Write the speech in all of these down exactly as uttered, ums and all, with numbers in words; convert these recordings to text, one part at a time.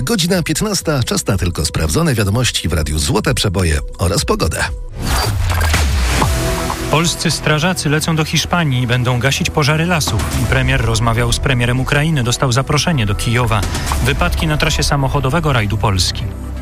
Godzina piętnasta. Czas na tylko sprawdzone wiadomości w Radiu Złote Przeboje oraz pogodę. Polscy strażacy lecą do Hiszpanii i będą gasić pożary lasów. Premier rozmawiał z premierem Ukrainy, dostał zaproszenie do Kijowa. Wypadki na trasie samochodowego rajdu Polski.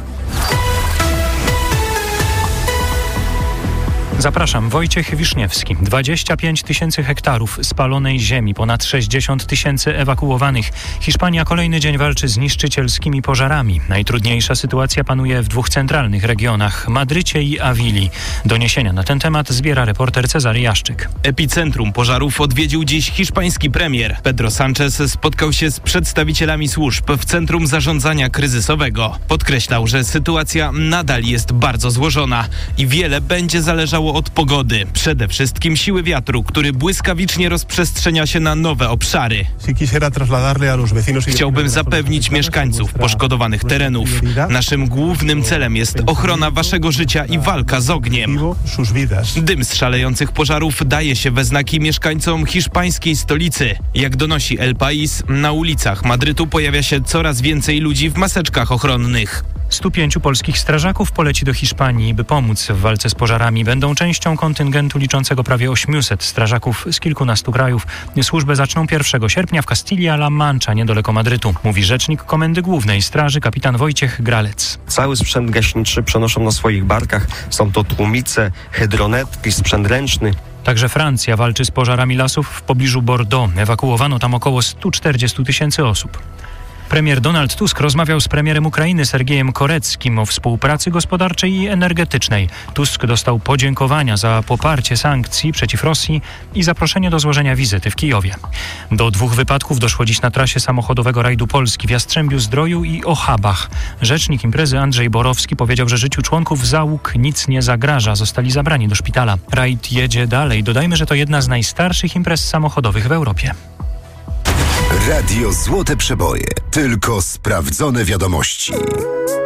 Zapraszam, Wojciech Wiszniewski. dwadzieścia pięć tysięcy hektarów spalonej ziemi, ponad sześćdziesiąt tysięcy ewakuowanych. Hiszpania kolejny dzień walczy z niszczycielskimi pożarami. Najtrudniejsza sytuacja panuje w dwóch centralnych regionach, Madrycie i Awili. Doniesienia na ten temat zbiera reporter Cezary Jaszczyk. Epicentrum pożarów odwiedził dziś hiszpański premier. Pedro Sánchez spotkał się z przedstawicielami służb w Centrum Zarządzania Kryzysowego. Podkreślał, że sytuacja nadal jest bardzo złożona i wiele będzie zależało od pogody. Przede wszystkim siły wiatru, który błyskawicznie rozprzestrzenia się na nowe obszary. Chciałbym zapewnić mieszkańców poszkodowanych terenów. Naszym głównym celem jest ochrona waszego życia i walka z ogniem. Dym z szalejących pożarów daje się we znaki mieszkańcom hiszpańskiej stolicy. Jak donosi El País, na ulicach Madrytu pojawia się coraz więcej ludzi w maseczkach ochronnych. stu pięciu polskich strażaków poleci do Hiszpanii, by pomóc w walce z pożarami. Będą częścią kontyngentu liczącego prawie osiemset strażaków z kilkunastu krajów. Służbę zaczną pierwszego sierpnia w Castilla-La Mancha, niedaleko Madrytu, mówi rzecznik Komendy Głównej Straży kapitan Wojciech Gralec. Cały sprzęt gaśniczy przenoszą na swoich barkach. Są to tłumice, hydronetki, sprzęt ręczny. Także Francja walczy z pożarami lasów w pobliżu Bordeaux. Ewakuowano tam około stu czterdziestu tysięcy osób. Premier Donald Tusk rozmawiał z premierem Ukrainy Sergiejem Koreckim o współpracy gospodarczej i energetycznej. Tusk dostał podziękowania za poparcie sankcji przeciw Rosji i zaproszenie do złożenia wizyty w Kijowie. Do dwóch wypadków doszło dziś na trasie samochodowego rajdu Polski w Jastrzębiu-Zdroju i Ochabach. Rzecznik imprezy Andrzej Borowski powiedział, że życiu członków załóg nic nie zagraża. Zostali zabrani do szpitala. Rajd jedzie dalej. Dodajmy, że to jedna z najstarszych imprez samochodowych w Europie. Radio Złote Przeboje. Tylko sprawdzone wiadomości.